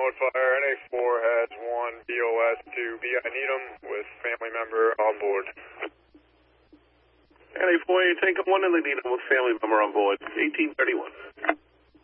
Norwood Fire. NA4 has 1 BOS to BI Needham with family member on board. NA4, you take 1 in the Needham with family member on board. 1831.